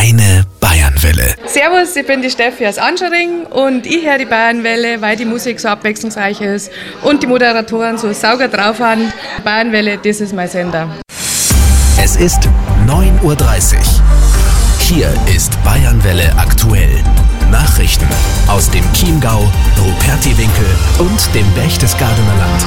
Deine Bayernwelle. Servus, ich bin die Steffi aus Anschering und ich höre die Bayernwelle, weil die Musik so abwechslungsreich ist und die Moderatoren so sauger drauf haben. Bayernwelle, das ist mein Sender. Es ist 9:30 Uhr. Hier ist Bayernwelle aktuell. Nachrichten aus dem Chiemgau, Rupertiwinkel und dem Berchtesgadener Land.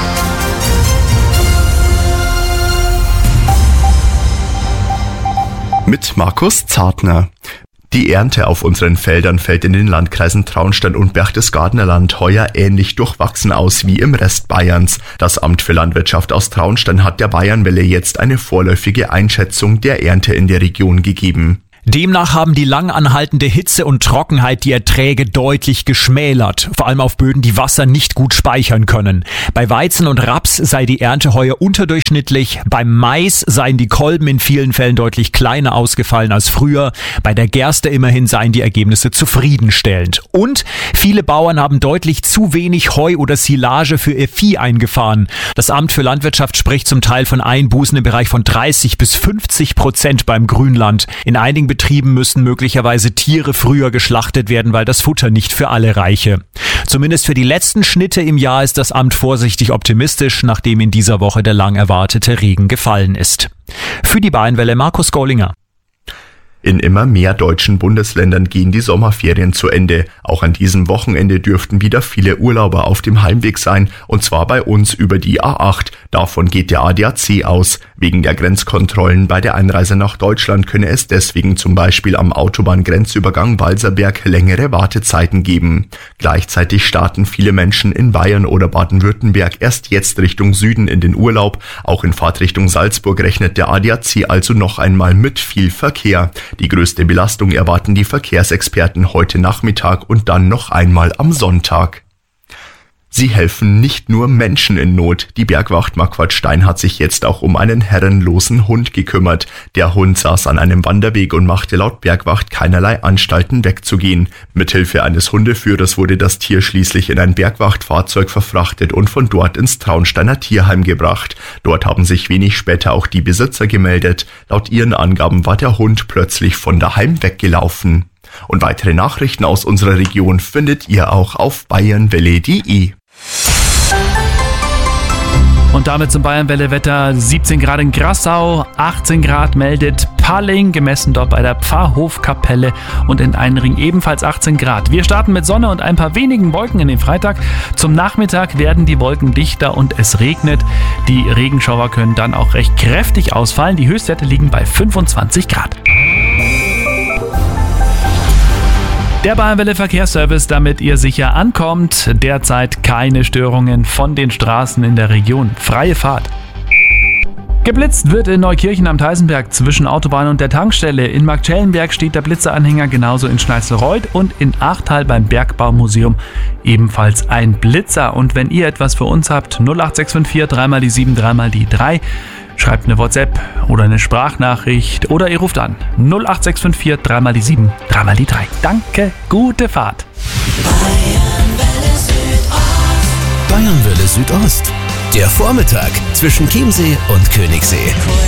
Mit Markus Zartner. Die Ernte auf unseren Feldern fällt in den Landkreisen Traunstein und Berchtesgadener Land heuer ähnlich durchwachsen aus wie im Rest Bayerns. Das Amt für Landwirtschaft aus Traunstein hat der Bayernwelle jetzt eine vorläufige Einschätzung der Ernte in der Region gegeben. Demnach haben die lang anhaltende Hitze und Trockenheit die Erträge deutlich geschmälert, vor allem auf Böden, die Wasser nicht gut speichern können. Bei Weizen und Raps sei die Ernte heuer unterdurchschnittlich, beim Mais seien die Kolben in vielen Fällen deutlich kleiner ausgefallen als früher, bei der Gerste immerhin seien die Ergebnisse zufriedenstellend. Und viele Bauern haben deutlich zu wenig Heu oder Silage für ihr Vieh eingefahren. Das Amt für Landwirtschaft spricht zum Teil von Einbußen im Bereich von 30-50% beim Grünland. In einigen Betrieben müssen möglicherweise Tiere früher geschlachtet werden, weil das Futter nicht für alle reiche. Zumindest für die letzten Schnitte im Jahr ist das Amt vorsichtig optimistisch, nachdem in dieser Woche der lang erwartete Regen gefallen ist. Für die Bayernwelle Markus Gollinger. In immer mehr deutschen Bundesländern gehen die Sommerferien zu Ende. Auch an diesem Wochenende dürften wieder viele Urlauber auf dem Heimweg sein, und zwar bei uns über die A8. Davon geht der ADAC aus. Wegen der Grenzkontrollen bei der Einreise nach Deutschland könne es deswegen zum Beispiel am Autobahngrenzübergang Walserberg längere Wartezeiten geben. Gleichzeitig starten viele Menschen in Bayern oder Baden-Württemberg erst jetzt Richtung Süden in den Urlaub. Auch in Fahrtrichtung Salzburg rechnet der ADAC also noch einmal mit viel Verkehr. Die größte Belastung erwarten die Verkehrsexperten heute Nachmittag und dann noch einmal am Sonntag. Sie helfen nicht nur Menschen in Not. Die Bergwacht Marquardt-Stein hat sich jetzt auch um einen herrenlosen Hund gekümmert. Der Hund saß an einem Wanderweg und machte laut Bergwacht keinerlei Anstalten wegzugehen. Mithilfe eines Hundeführers wurde das Tier schließlich in ein Bergwachtfahrzeug verfrachtet und von dort ins Traunsteiner Tierheim gebracht. Dort haben sich wenig später auch die Besitzer gemeldet. Laut ihren Angaben war der Hund plötzlich von daheim weggelaufen. Und weitere Nachrichten aus unserer Region findet ihr auch auf bayernwelle.de. Und damit zum Bayernwelle-Wetter. 17 Grad in Grassau, 18 Grad meldet Palling, gemessen dort bei der Pfarrhofkapelle, und in Einring ebenfalls 18 Grad. Wir starten mit Sonne und ein paar wenigen Wolken in den Freitag. Zum Nachmittag werden die Wolken dichter und es regnet. Die Regenschauer können dann auch recht kräftig ausfallen. Die Höchstwerte liegen bei 25 Grad. Der Bayernwelle Verkehrsservice, damit ihr sicher ankommt. Derzeit keine Störungen von den Straßen in der Region. Freie Fahrt. Geblitzt wird in Neukirchen am Theisenberg zwischen Autobahn und der Tankstelle. In Marktschellenberg steht der Blitzeranhänger, genauso in Schneißelreuth, und in Achtal beim Bergbaumuseum ebenfalls ein Blitzer. Und wenn ihr etwas für uns habt, 08654 3 die 7 3 die 3. Schreibt eine WhatsApp oder eine Sprachnachricht oder ihr ruft an 08654 3 die 7 3 die 3. Danke, gute Fahrt. Bayernwelle Südost. Der Vormittag zwischen Chiemsee und Königssee.